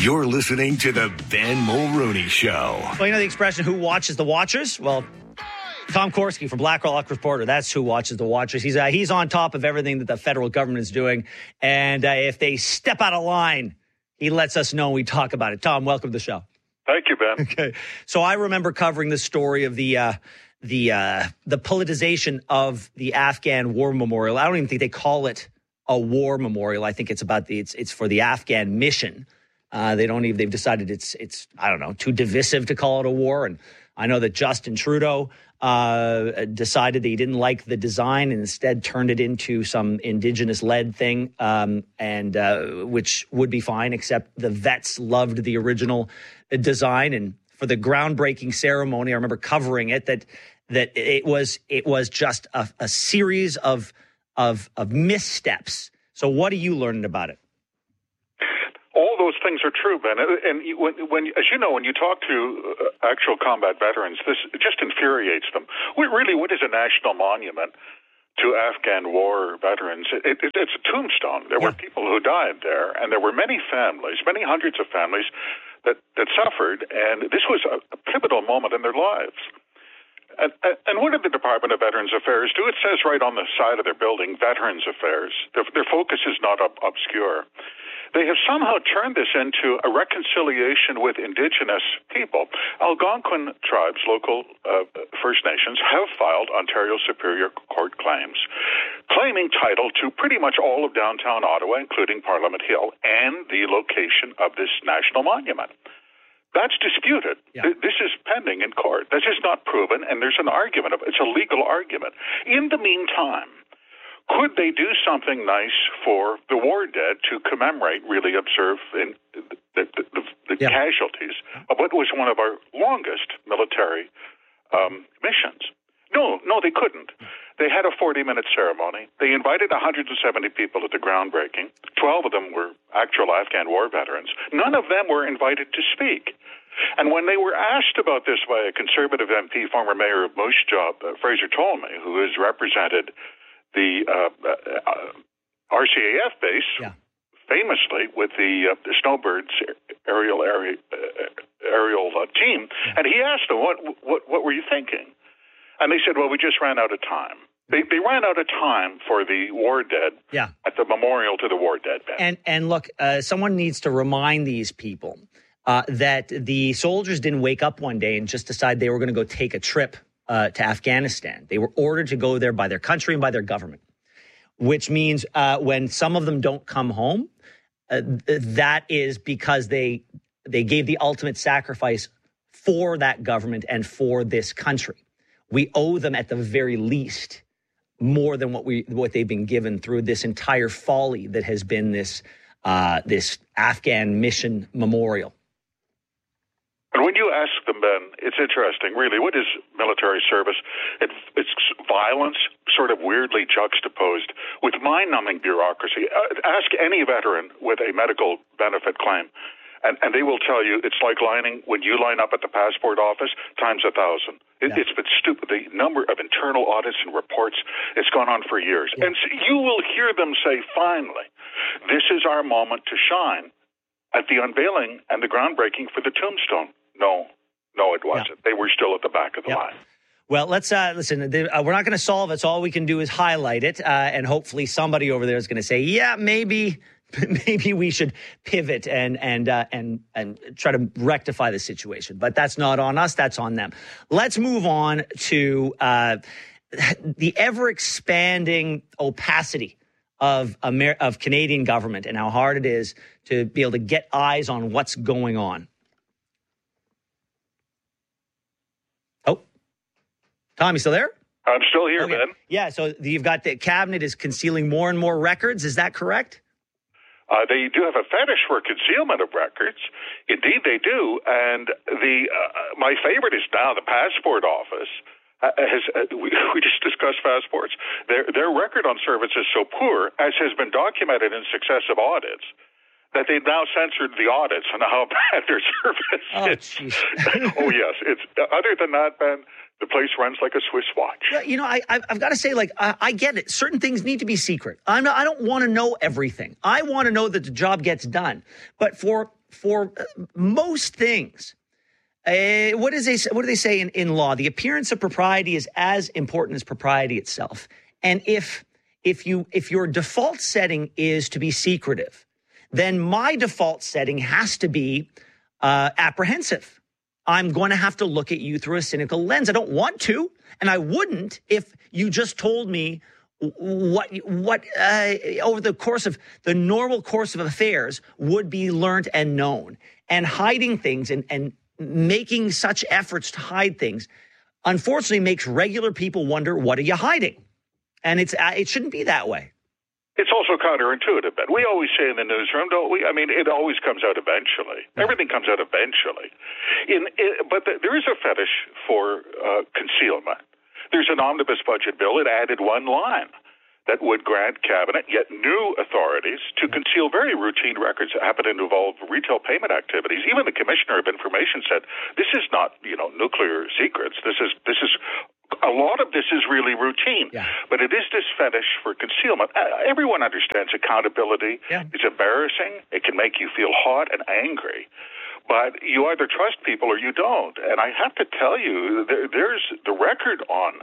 You're listening to the Ben Mulroney Show. Well, you know the expression, who watches the watchers? Well, Tom Korski from Blackrock Reporter, that's who watches the watchers. He's on top of everything that the federal government is doing. And if they step out of line, he lets us know and we talk about it. Tom, welcome to the show. Thank you, Ben. Okay. So I remember covering the story of the politicization of the Afghan War Memorial. I don't even think they call it a war memorial. I think it's about it's for the Afghan mission. They've decided it's I don't know, too divisive to call it a war. And I know that Justin Trudeau decided that he didn't like the design and instead turned it into some Indigenous-led thing, and which would be fine, except the vets loved the original design. And for the groundbreaking ceremony, I remember covering it, that it was just a series of missteps. So what are you learning about it? All those things are true, Ben. And when as you know, when you talk to actual combat veterans, this just infuriates them. What is a national monument to Afghan war veterans? It's a tombstone. There were people who died there, and there were many families, many hundreds of families that suffered, and this was a pivotal moment in their lives. And what did the Department of Veterans Affairs do? It says right on the side of their building, Veterans Affairs. Their focus is not obscure. They have somehow turned this into a reconciliation with Indigenous people. Algonquin tribes, local First Nations, have filed Ontario Superior Court claims, claiming title to pretty much all of downtown Ottawa, including Parliament Hill, and the location of this national monument. That's disputed. Yeah. This is pending in court. This is not proven, and there's an argument. It's a legal argument. In the meantime, could they do something nice for the war dead to commemorate, really observe the casualties of what was one of our longest military missions? No, they couldn't. They had a 40-minute ceremony. They invited 170 people at the groundbreaking. 12 of them were actual Afghan war veterans. None of them were invited to speak. And when they were asked about this by a Conservative MP, former mayor of Moose Jaw, Fraser Tolmie, who has represented the RCAF base, famously with the Snowbirds aerial team, and he asked them, "What were you thinking?" And they said, "Well, we just ran out of time." They ran out of time for the war dead at the memorial to the war dead. Ben. And look, someone needs to remind these people that the soldiers didn't wake up one day and just decide they were going to go take a trip to Afghanistan. They were ordered to go there by their country and by their government, which means when some of them don't come home, that is because they gave the ultimate sacrifice for that government and for this country. We owe them at the very least more than what they've been given through this entire folly that has been this Afghan mission memorial. And when you ask them, Ben, it's interesting, really. What is military service? It's violence, sort of weirdly juxtaposed with mind-numbing bureaucracy. Ask any veteran with a medical benefit claim, and they will tell you it's like when you line up at the passport office times 1,000. It's been stupid. The number of internal audits and reports, it's gone on for years. Yeah. And so you will hear them say, finally, this is our moment to shine at the unveiling and the groundbreaking for the tombstone. No, it wasn't. They were still at the back of the line. Well, let's listen. We're not going to solve it. So all we can do is highlight it, and hopefully somebody over there is going to say, "Yeah, maybe we should pivot and try to rectify the situation." But that's not on us. That's on them. Let's move on to the ever expanding opacity of Canadian government and how hard it is to be able to get eyes on what's going on. Tom, you still there? I'm still here, Ben. Yeah, so you've got the cabinet is concealing more and more records. Is that correct? They do have a fetish for concealment of records. Indeed, they do. And my favorite is now the passport office. We just discussed passports. Their record on service is so poor, as has been documented in successive audits, that they've now censored the audits on how bad their service is. Oh, yes. It's other than that, Ben, the place runs like a Swiss watch. Yeah, you know, I've got to say, I get it. Certain things need to be secret. I don't want to know everything. I want to know that the job gets done. But for for most things, what do they say in law? The appearance of propriety is as important as propriety itself. And if your default setting is to be secretive, then my default setting has to be apprehensive. I'm going to have to look at you through a cynical lens. I don't want to, and I wouldn't if you just told me what over the course of the normal course of affairs would be learned and known. And hiding things and making such efforts to hide things, unfortunately, makes regular people wonder, what are you hiding? And it shouldn't be that way. It's also counterintuitive, Ben. We always say in the newsroom, don't we? I mean, it always comes out eventually. Yeah. Everything comes out eventually. But there is a fetish for concealment. There's an omnibus budget bill. It added one line that would grant cabinet yet new authorities to conceal very routine records that happen to involve retail payment activities. Even the Commissioner of Information said, this is not, nuclear secrets. This is a lot of this is really routine, but it is this fetish for concealment. Everyone understands accountability is embarrassing. It can make you feel hot and angry. But you either trust people or you don't. And I have to tell you, there's the record on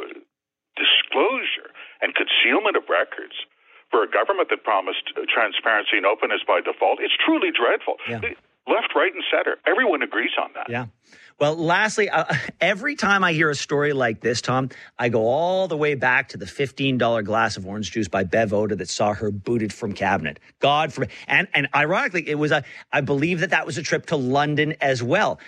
disclosure and concealment of records for a government that promised transparency and openness by default. It's truly dreadful. Yeah. Left, right, and center. Everyone agrees on that. Yeah. Well, lastly, every time I hear a story like this, Tom, I go all the way back to the $15 glass of orange juice by Bev Oda that saw her booted from cabinet. God forbid. And ironically, it was I believe that was a trip to London as well.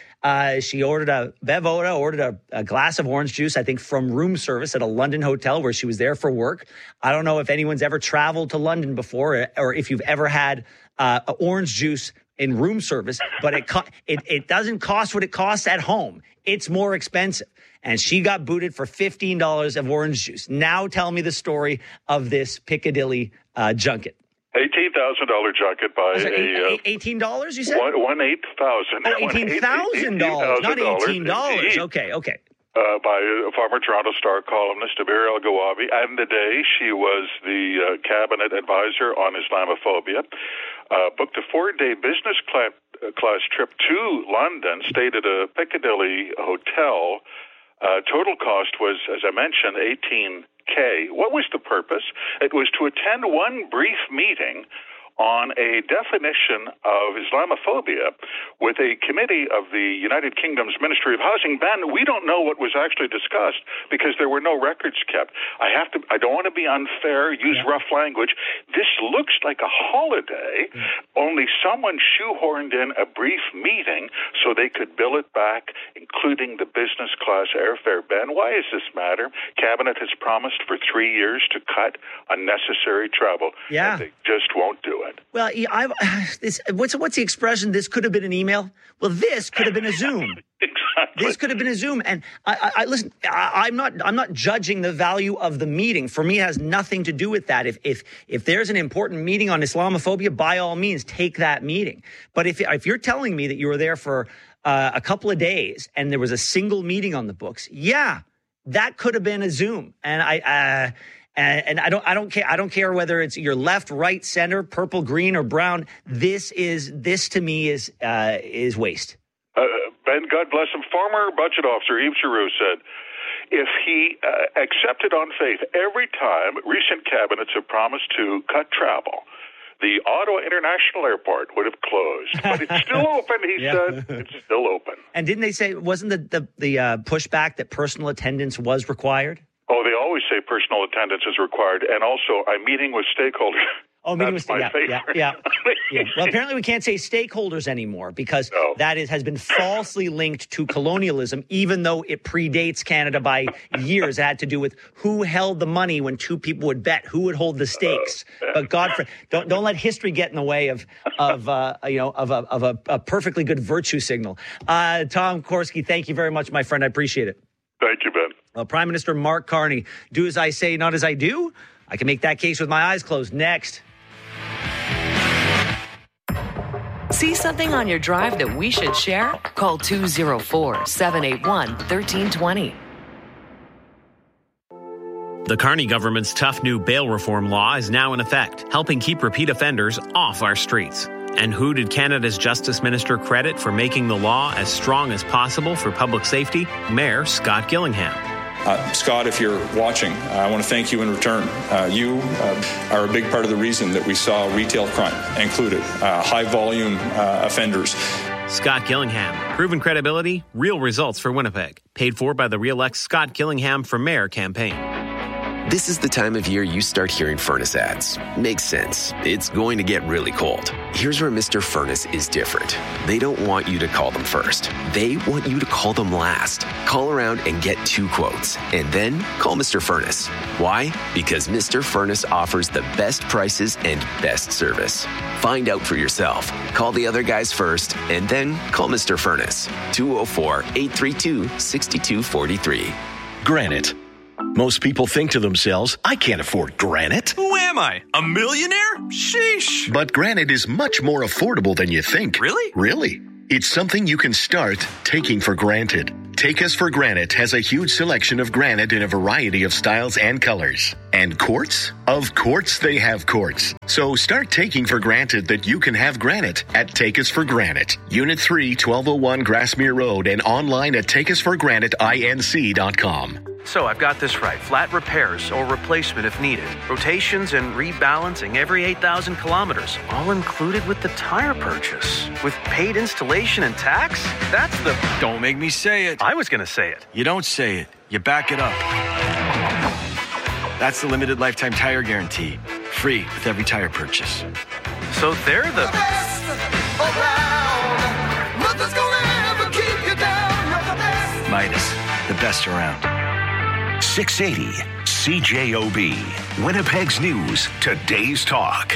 Bev Oda ordered a glass of orange juice, I think, from room service at a London hotel where she was there for work. I don't know if anyone's ever traveled to London before or if you've ever had orange juice in room service, but it doesn't cost what it costs at home. It's more expensive. And she got booted for $15 of orange juice. Now tell me the story of this Piccadilly junket. $18,000 junket by $18, you said? $18,000, not $18. Okay. By a former Toronto Star columnist, Amir El-Gawabi. And the day she was the cabinet advisor on Islamophobia. Booked a 4-day business class trip to London, stayed at a Piccadilly hotel. Total cost was, as I mentioned, $18,000. What was the purpose? It was to attend one brief meeting on a definition of Islamophobia with a committee of the United Kingdom's Ministry of Housing. Ben, we don't know what was actually discussed because there were no records kept. I don't want to be unfair, use rough language. This looks like a holiday, only someone shoehorned in a brief meeting so they could bill it back, including the business class airfare. Ben, why does this matter? Cabinet has promised for 3 years to cut unnecessary travel. Yeah. And they just won't do it. Well, what's the expression? This could have been an email. Well, this could have been a Zoom. Exactly. This could have been a Zoom. And listen, I'm not judging the value of the meeting. For me, it has nothing to do with that. If there's an important meeting on Islamophobia, by all means, take that meeting. But if you're telling me that you were there for a couple of days and there was a single meeting on the books, that could have been a Zoom. And I don't care whether it's your left, right, center, purple, green, or brown. This to me is waste. Ben, God bless him. Former budget officer Yves Giroux said, if he accepted on faith every time recent cabinets have promised to cut travel, the Ottawa International Airport would have closed. But it's still open, he said. It's still open. And didn't they say, wasn't the pushback that personal attendance was required? Oh, they always say personal attendance is required. And also, I'm meeting with stakeholders. Oh, meeting with stakeholders. Yeah. Well, apparently we can't say stakeholders anymore because that has been falsely linked to colonialism, even though it predates Canada by years. It had to do with who held the money when two people would bet, who would hold the stakes. But Godfrey, don't let history get in the way of a perfectly good virtue signal. Tom Korski, thank you very much, my friend. I appreciate it. Thank you, Ben. Well, Prime Minister Mark Carney, do as I say, not as I do. I can make that case with my eyes closed. Next. See something on your drive that we should share? Call 204-781-1320. The Carney government's tough new bail reform law is now in effect, helping keep repeat offenders off our streets. And who did Canada's Justice Minister credit for making the law as strong as possible for public safety? Mayor Scott Gillingham. Scott, if you're watching, I want to thank you in return. You are a big part of the reason that we saw retail crime included, high-volume offenders. Scott Gillingham. Proven credibility, real results for Winnipeg. Paid for by the Re-elect Scott Gillingham for Mayor campaign. This is the time of year you start hearing furnace ads. Makes sense. It's going to get really cold. Here's where Mr. Furnace is different. They don't want you to call them first. They want you to call them last. Call around and get 2 quotes, and then call Mr. Furnace. Why? Because Mr. Furnace offers the best prices and best service. Find out for yourself. Call the other guys first, and then call Mr. Furnace. 204-832-6243. Granite. Most people think to themselves, I can't afford granite. Who am I? A millionaire? Sheesh. But granite is much more affordable than you think. Really? Really. It's something you can start taking for granted. Take Us for Granite has a huge selection of granite in a variety of styles and colors. And quartz? Of course they have quartz. So start taking for granted that you can have granite at Take Us for Granite. Unit 3, 1201 Grassmere Road, and online at takeusforgraniteinc.com. So I've got this right. Flat repairs or replacement if needed. Rotations and rebalancing every 8,000 kilometers. All included with the tire purchase. With paid installation and tax? That's the... Don't make me say it. I was going to say it. You don't say it. You back it up. That's the limited lifetime tire guarantee. Free with every tire purchase. So they're the... best around. Nothing's gonna ever keep you down. You're the best. Midas, the best around. 680 CJOB. Winnipeg's News. Today's Talk.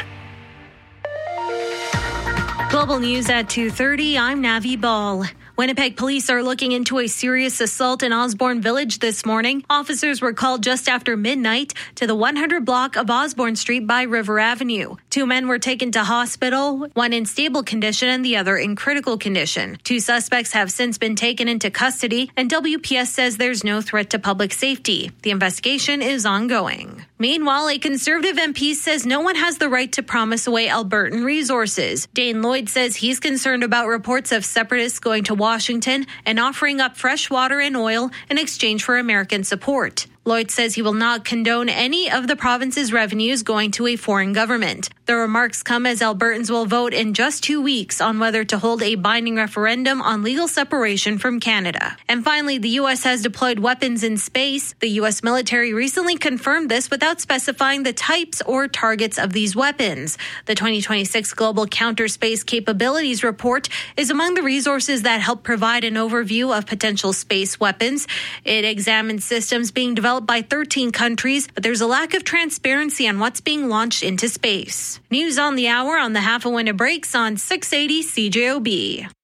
Global News at 2:30. I'm Navi Ball. Winnipeg police are looking into a serious assault in Osborne Village this morning. Officers were called just after midnight to the 100 block of Osborne Street by River Avenue. 2 men were taken to hospital, one in stable condition and the other in critical condition. 2 suspects have since been taken into custody, and WPS says there's no threat to public safety. The investigation is ongoing. Meanwhile, a Conservative MP says no one has the right to promise away Albertan resources. Dane Lloyd says he's concerned about reports of separatists going to Washington and offering up fresh water and oil in exchange for American support. Lloyd says he will not condone any of the province's revenues going to a foreign government. The remarks come as Albertans will vote in just 2 weeks on whether to hold a binding referendum on legal separation from Canada. And finally, the U.S. has deployed weapons in space. The U.S. military recently confirmed this without specifying the types or targets of these weapons. The 2026 Global Counter Space Capabilities Report is among the resources that help provide an overview of potential space weapons. It examines systems being developed by 13 countries, but there's a lack of transparency on what's being launched into space. News on the hour on the Half a Winter Breaks on 680 CJOB.